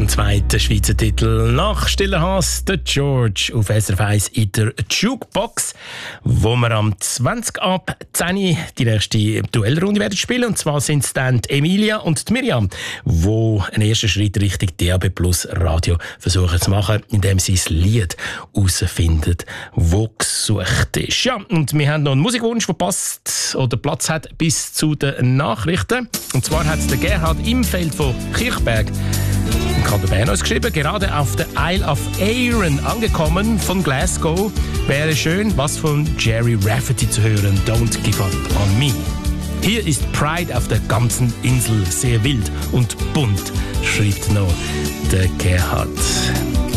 zweiten Schweizer Titel nach Stiller Hass, der George auf SRF 1 in der Jukebox, wo wir am 20 ab 10 die nächste Duellrunde werden spielen. Und zwar sind es dann die Emilia und die Miriam, die einen ersten Schritt Richtung DAB Plus Radio versuchen zu machen, indem sie das Lied herausfinden, das gesucht ist. Ja, und wir haben noch einen Musikwunsch, der passt oder Platz hat bis zu den Nachrichten. Und zwar hat der Gerhard im Feld von Kirchberg im Kanton Bern uns geschrieben, gerade auf der Isle of Arran angekommen von Glasgow, wäre schön, was von Jerry Rafferty zu hören, Don't Give Up on Me. Hier ist Pride auf der ganzen Insel, sehr wild und bunt, schreibt noch der Gerhard.